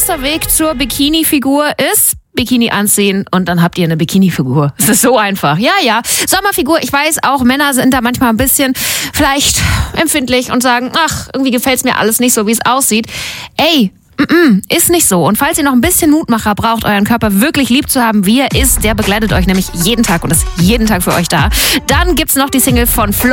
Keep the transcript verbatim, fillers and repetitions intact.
Erster Weg zur Bikini-Figur ist Bikini anziehen und dann habt ihr eine Bikini-Figur. Es ist so einfach. Ja, ja. Sommerfigur, ich weiß auch, Männer sind da manchmal ein bisschen vielleicht empfindlich und sagen, ach, irgendwie gefällt's mir alles nicht so, wie es aussieht. Ey, Mm-mm, ist nicht so. Und falls ihr noch ein bisschen Mutmacher braucht, euren Körper wirklich lieb zu haben, wie er ist, der begleitet euch nämlich jeden Tag und ist jeden Tag für euch da. Dann gibt's noch die Single von Flo